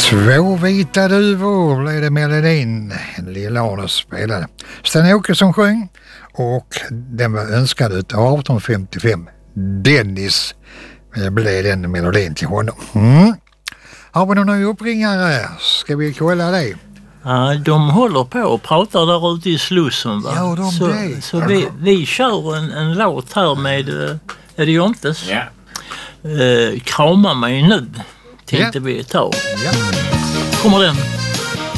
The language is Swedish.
Två vita duvor blev det melodin Lill-Arne spelade. Sten Åkesson sjöng och den var önskad ut 1855. Dennis blev den melodin till honom. Har vi någon uppringare? Ska vi kolla det? Ja, de håller på och pratar där ute i Slussen, va? Ja, så vi kör en låt här med är det Jontes? Ja. Krama mig nu tänkte vi ta. Ja. Kommer den?